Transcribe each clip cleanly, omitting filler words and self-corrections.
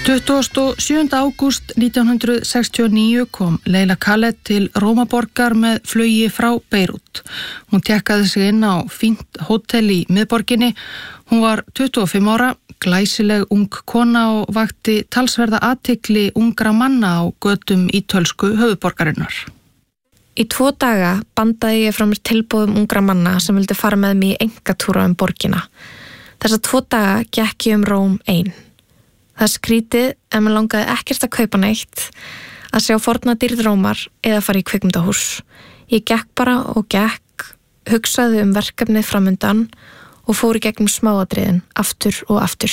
27. ágúst 1969 kom Leila Khaled til Rómaborgar með flugi frá Beirút. Hún tekkaði sig inn á fínt hótel í miðborginni. Hún var 25 ára, glæsileg ung kona og vakti talsverða athygli ungra manna á götum ítölsku höfuðborgarinnar. Í 2 daga bandaði ég frá mér tilboðum ungra manna sem vildi fara með mig í einkatúra borgina. Þessa 2 daga gekk ég Róm ein. Það skrítið en mér langaði ekkert að kaupa neitt, að sjá forna dýrð Rómar eða fara í kvikmyndahús. Ég gekk bara og gekk, hugsaði verkefnið framundan og fór í gegnum smáatriðin aftur og aftur.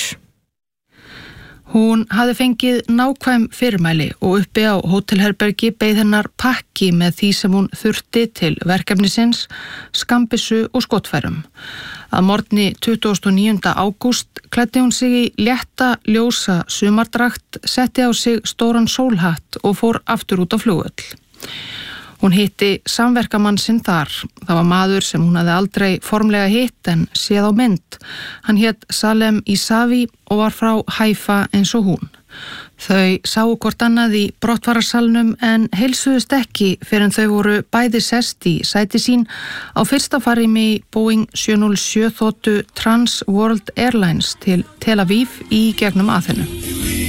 Hún hafði fengið nákvæm fyrirmæli og uppi á hótelherbergi beið hennar pakki með því sem hún þurfti til verkefnisins, skambissu og skotfærum. Að morgni 29. ágúst klæddi hún sig í létta ljósa sumardragt, setti á sig stóran sólhatt og fór aftur út á flugvöll. Hún hitti samverkamann sinn þar. Það var maður sem hún hafði aldrei formlega hitt en séð á mynd. Hann hét Salem Isavi og var frá Haifa eins og hún. Þau sáu hvort annað í brottfararsalnum en heilsuðust ekki fyrr en þau voru bæði sest í sæti sín á fyrsta farimi Boeing 707 þotu Trans World Airlines til Tel Aviv í gegnum Aþenu.